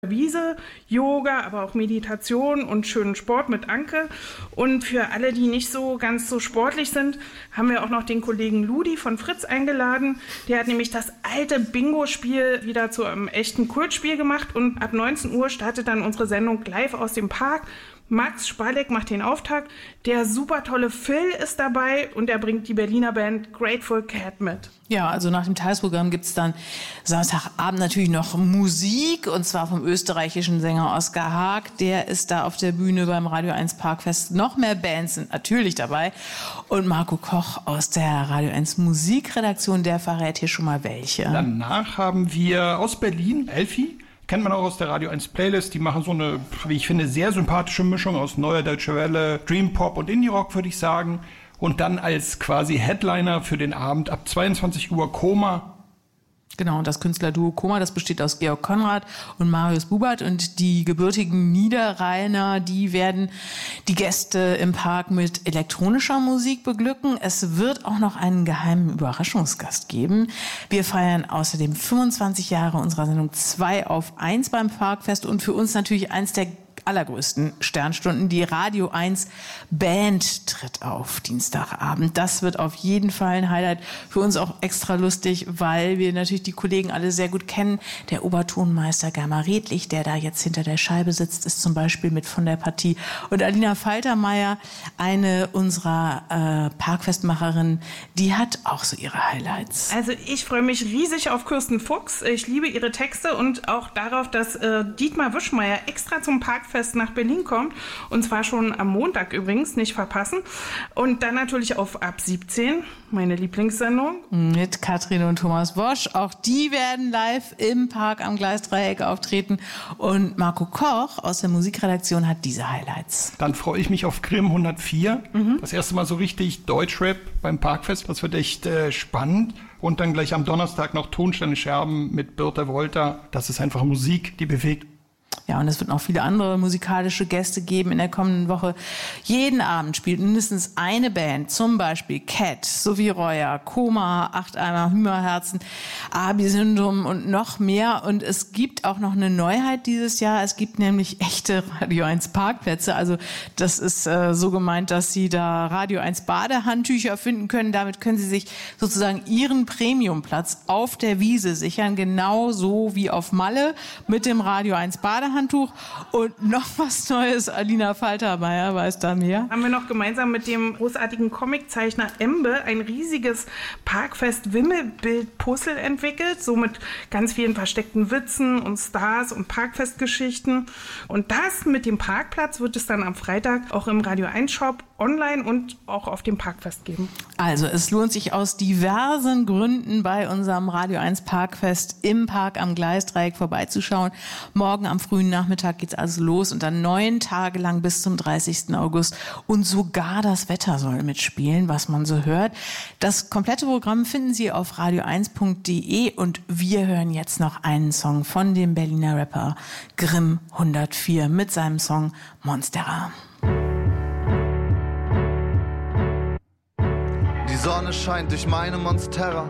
Wiese, Yoga, aber auch Meditation und schönen Sport mit Anke. Und für alle, die nicht so ganz so sportlich sind, haben wir auch noch den Kollegen Ludi von Fritz eingeladen. Der hat nämlich das alte Bingo-Spiel wieder zu einem echten Kultspiel gemacht. Und ab 19 Uhr startet dann unsere Sendung live aus dem Park. Max Spalek macht den Auftakt. Der super tolle Phil ist dabei und er bringt die Berliner Band Grateful Cat mit. Ja, also nach dem Tagesprogramm gibt's dann Samstagabend natürlich noch Musik, und zwar vom österreichischen Sänger Oskar Haag. Der ist da auf der Bühne beim Radio 1 Parkfest. Noch mehr Bands sind natürlich dabei. Und Marco Koch aus der Radio 1 Musikredaktion, der verrät hier schon mal welche. Danach haben wir aus Berlin Elfi. Kennt man auch aus der Radio 1 Playlist. Die machen so eine, wie ich finde, sehr sympathische Mischung aus Neuer Deutsche Welle, Dream Pop und Indie Rock, würde ich sagen. Und dann als quasi Headliner für den Abend ab 22 Uhr Koma. Genau, und das Künstlerduo Koma, das besteht aus Georg Konrad und Marius Bubert. Und die gebürtigen Niederrheiner, die werden die Gäste im Park mit elektronischer Musik beglücken. Es wird auch noch einen geheimen Überraschungsgast geben. Wir feiern außerdem 25 Jahre unserer Sendung 2 auf 1 beim Parkfest und für uns natürlich eins der allergrößten Sternstunden. Die Radio 1 Band tritt auf Dienstagabend. Das wird auf jeden Fall ein Highlight. Für uns auch extra lustig, weil wir natürlich die Kollegen alle sehr gut kennen. Der Obertonmeister Germa Redlich, der da jetzt hinter der Scheibe sitzt, ist zum Beispiel mit von der Partie. Und Alina Faltermeier, eine unserer Parkfestmacherinnen, die hat auch so ihre Highlights. Also ich freue mich riesig auf Kirsten Fuchs. Ich liebe ihre Texte und auch darauf, dass Dietmar Wischmeier extra zum Parkfest nach Berlin kommt. Und zwar schon am Montag übrigens, nicht verpassen. Und dann natürlich auf Ab 17, meine Lieblingssendung. Mit Katrin und Thomas Bosch. Auch die werden live im Park am Gleisdreieck auftreten. Und Marco Koch aus der Musikredaktion hat diese Highlights. Dann freue ich mich auf Grimm 104. Das erste Mal so richtig Deutschrap beim Parkfest. Das wird echt spannend. Und dann gleich am Donnerstag noch Tonsteine Scherben mit Birte Wolter. Das ist einfach Musik, die bewegt. Ja, und es wird noch viele andere musikalische Gäste geben in der kommenden Woche. Jeden Abend spielt mindestens eine Band, zum Beispiel Cat, Sophie Reuer, Koma, 8 Eimer Hühnerherzen, Abi-Syndrom und noch mehr. Und es gibt auch noch eine Neuheit dieses Jahr. Es gibt nämlich echte Radio 1 Parkplätze. Also das ist so gemeint, dass Sie da Radio 1 Badehandtücher finden können. Damit können Sie sich sozusagen Ihren Premiumplatz auf der Wiese sichern, genauso wie auf Malle mit dem Radio 1 Badehandtuch. Und noch was Neues, Alina Faltermeier weiß da mehr. Haben wir noch gemeinsam mit dem großartigen Comiczeichner Embe ein riesiges Parkfest-Wimmelbild-Puzzle entwickelt, so mit ganz vielen versteckten Witzen und Stars und Parkfestgeschichten. Und das mit dem Parkplatz wird es dann am Freitag auch im Radio 1 Shop online und auch auf dem Parkfest geben. Also es lohnt sich aus diversen Gründen bei unserem Radio 1 Parkfest im Park am Gleisdreieck vorbeizuschauen. Morgen am frühen Nachmittag geht's also los und dann 9 Tage lang bis zum 30. August. Und sogar das Wetter soll mitspielen, was man so hört. Das komplette Programm finden Sie auf radio1.de und wir hören jetzt noch einen Song von dem Berliner Rapper Grimm 104 mit seinem Song Monstera. Die Sonne scheint durch meine Monstera.